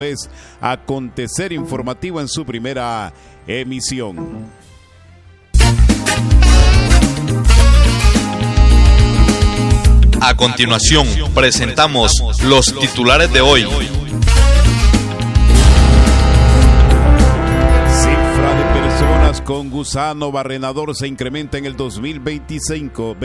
es Acontecer Informativo en su primera emisión. A continuación, presentamos los titulares de hoy. Cifra de personas con gusano barrenador se incrementa en el 2026.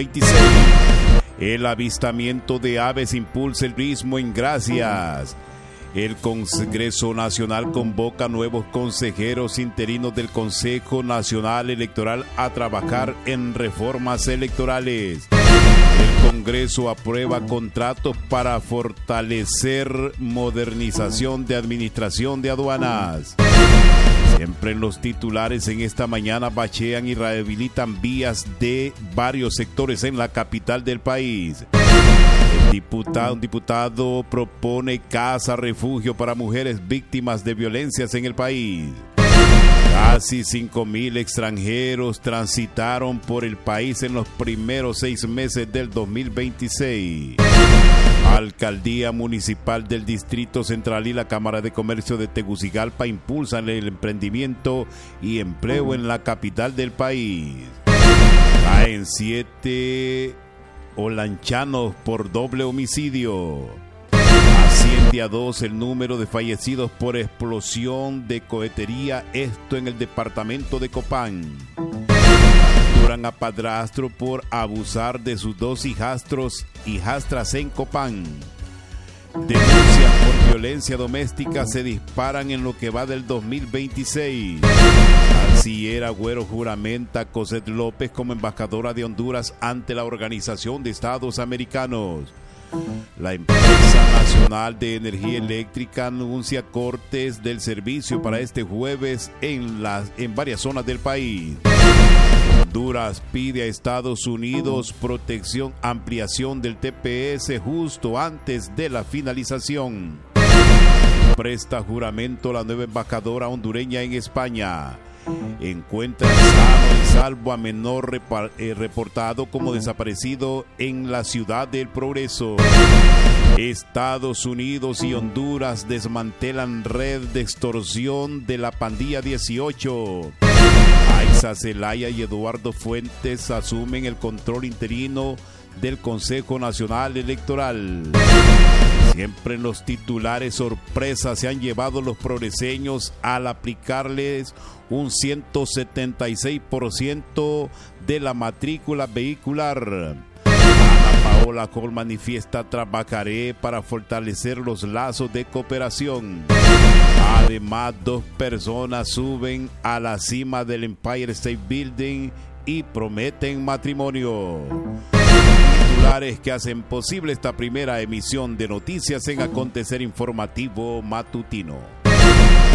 El avistamiento de aves impulsa el turismo en Gracias. El Congreso Nacional convoca nuevos consejeros interinos del Consejo Nacional Electoral a trabajar en reformas electorales. El Congreso aprueba contratos para fortalecer modernización de administración de aduanas. Siempre en los titulares en esta mañana bachean y rehabilitan vías de varios sectores en la capital del país. Un diputado propone casa refugio para mujeres víctimas de violencias en el país. Casi 5,000 extranjeros transitaron por el país en los primeros 6 meses del 2026. Alcaldía Municipal del Distrito Central y la Cámara de Comercio de Tegucigalpa impulsan el emprendimiento y empleo en la capital del país. Caen 7 olanchanos por doble homicidio. Asciende a 2 el número de fallecidos por explosión de cohetería, esto en el departamento de Copán. Capturan a padrastro por abusar de sus 2 hijastras en Copán. Denuncias por violencia doméstica se disparan en lo que va del 2026. Canciller Agüero juramenta a Cosette López como embajadora de Honduras ante la Organización de Estados Americanos. La empresa nacional de energía eléctrica anuncia cortes del servicio para este jueves en varias zonas del país. Honduras pide a Estados Unidos ampliación del TPS justo antes de la finalización. Presta juramento la nueva embajadora hondureña en España. Encuentra sano y salvo a menor reportado como desaparecido en la ciudad del Progreso. Estados Unidos y Honduras desmantelan red de extorsión de la pandilla 18. Aixa Zelaya y Eduardo Fuentes asumen el control interino del Consejo Nacional Electoral. Siempre en los titulares, sorpresas se han llevado los progreseños al aplicarles un 176% de la matrícula vehicular. Ana Paola Col manifiesta: trabajaré para fortalecer los lazos de cooperación. Además, 2 personas suben a la cima del Empire State Building y prometen matrimonio. Titulares que hacen posible esta primera emisión de noticias en Acontecer Informativo Matutino.